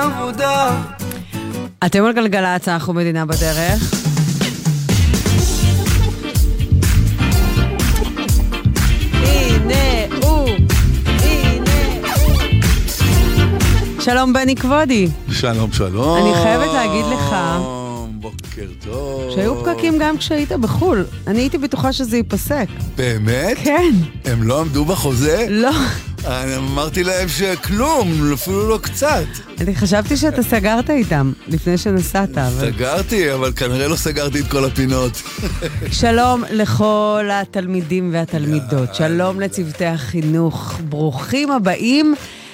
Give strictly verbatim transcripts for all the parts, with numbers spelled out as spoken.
עבודה. אתם על גלגלצ, אנחנו מדינה בדרך. הנה הוא, הנה הוא. שלום בני כבודי. שלום שלום. אני חייבת להגיד לך בוקר טוב. שהיו פקקים גם כשהיית בחול. אני הייתי בטוחה שזה ייפסק. באמת? כן. הם לא עמדו בחוזה? לא. אני אמרתי להם שכלום, אפילו לא קצת. אני חשבתי שאתה סגרת איתם לפני שנסעת. סגרתי, אבל כנראה לא סגרתי את כל הפינות. שלום לכל התלמידים והתלמידות. שלום לצוותי החינוך. ברוכים הבאים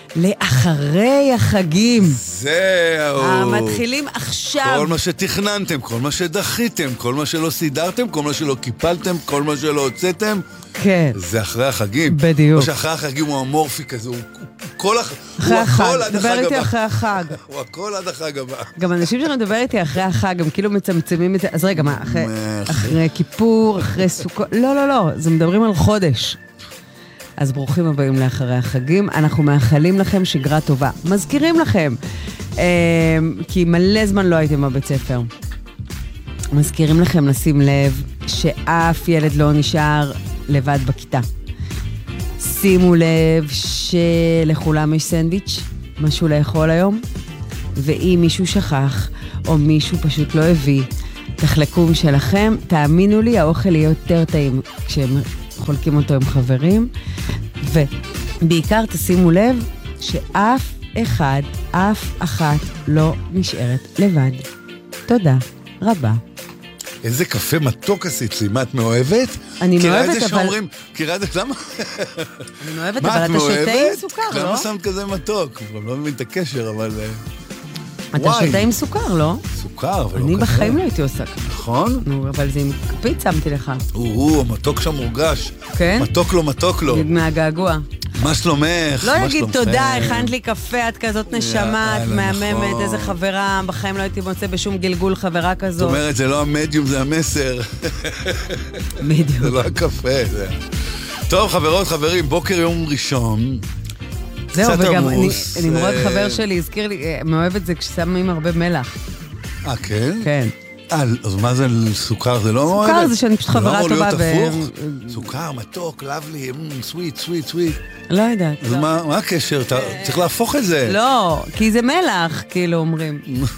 לאחרי החגים. זהו. המתחילים עכשיו. כל מה שתכננתם, כל מה שדחיתם, כל מה שלא סידרתם, כל מה שלא קיפלתם, כל מה שלא הוצאתם. כן. זה אחרי החגים. בדיוק. או שאחרי החגים הוא אמורפי כזה, הוא כל הח... אחרי הוא החג. הכל עד דבר החג איתי הבא. אחרי החג. הוא הכל עד החג הבא. גם אנשים שמדבר איתי אחרי החג, הם כאילו מצמצמים את זה. אז רגע, מה, אחרי, אחרי כיפור, אחרי סוכות? לא, לא, לא, זה מדברים על חודש. אז ברוכים הבאים לאחרי החגים. אנחנו מאחלים לכם שגרה טובה. מזכירים לכם, כי מלא זמן לא הייתם בבית ספר. מזכירים לכם לשים לב שאף ילד לא נשאר לבד בכיתה. שימו לב שלכולם יש סנדוויץ', משהו לאכול היום, ואם מישהו שכח או מישהו פשוט לא הביא, תחלקו משלכם. תאמינו לי, האוכל יהיה יותר טעים כשהם חולקים אותו עם חברים, ובעיקר תשימו לב שאף אחד, אף אחת לא נשארת לבד. תודה רבה. איזה קפה מתוק עשית לי, מה את מאוהבת? אני מאוהבת, אבל... שאומרים, קירה את זה, למה? אני מאוהבת, אבל אתה שותה עם סוכר, לא? למה שמת כזה מתוק? אני לא מבין את הקשר, אבל... אתה שותה עם סוכר, לא? סוכר, אבל לא כזה. אני בחיים לא הייתי עושה. נכון? נו, אבל זה עם כפית שמתי לך. או, המתוק שם מורגש. כן? מתוק לו, מתוק לו. מהגעגוע. מה שלומך? לא יגיד תודה, הכנת לי קפה, את כזאת נשמה, את מהממת, איזה חברה, בחיים לא הייתי מוצא בשום גלגול חברה כזאת. זאת אומרת, זה לא המדיום, זה המסר. בדיוק. זה לא הקפה, זה... טוב, חברות, חברים, בוקר יום ראשון. זהו, וגם אני מאוד חבר שלי, הזכיר לי, מאוהב את זה כששמים הרבה מלח. אה, כן? כן. אז מה זה סוכר? זה לא מאוהבת? סוכר זה שאני פשוט חברה טובה. זה לא אמור להיות הפוך? סוכר, מתוק, לבלי, סוויט, סוויט, סוויט. לא יודעת. אז מה הקשר? צריך להפוך את זה. לא, כי זה מלח, כאילו אומרים.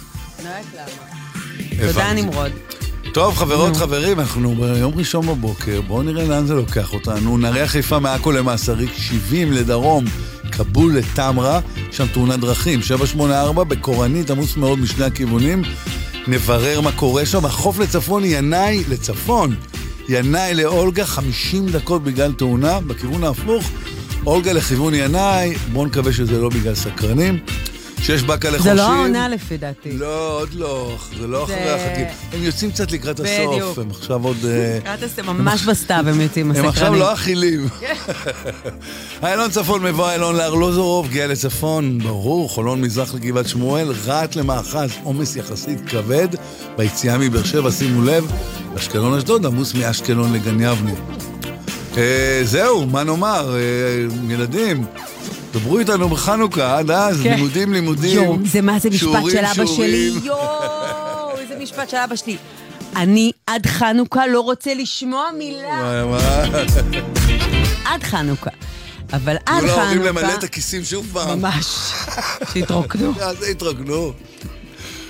תודה נמרוד. טוב, חברות, חברים, אנחנו ביום ראשון בבוקר, בואו נראה לאן זה לוקח אותנו. נריח חיפה מעכו למאסריק, שבעים לדרום, קבול לתמרה, שם תאונת דרכים, שבע שמונה ארבע, בקורנית, עמוס מאוד משני הכיוונים. נברר מה קורה שם. החוף לצפון, ינאי לצפון. ינאי לאולגה, חמישים דקות בגלל תאונה, בכיוון ההפוך. אולגה לכיוון ינאי, בואו נקווה שזה לא בגלל סקרנים. שיש בקה לחושים. זה לא העונה לפי דעתי. לא, עוד לא. זה לא אחרי החגים. הם יוצאים קצת לקראת הסוף. הם עכשיו עוד... לקראת הסוף, ממש בסתיו הם יוצאים הסקרנים. הם עכשיו לא אכילים. איילון צפון מבוא איילון לארלוזורוב, גאה לצפון, ברור, חולון מזרח לגבעת שמואל, רעת למאחז, עומס יחסית כבד, ביציאה מבאר שבע, שימו לב, אשקלון אשדוד, עמוס מאשקלון לגן יבנה. זהו, מה נאמר, ילדים, דברו איתנו בחנוכה, עד אז, לימודים, לימודים. יואו, זה מה זה משפט של אבא שלי? יואו, איזה משפט של אבא שלי. אני עד חנוכה לא רוצה לשמוע מילה. עד חנוכה. אבל עד חנוכה... לא אוהבים למלא את הכיסים שוב פעם. ממש. שהתרוקנו. זה התרוקנו.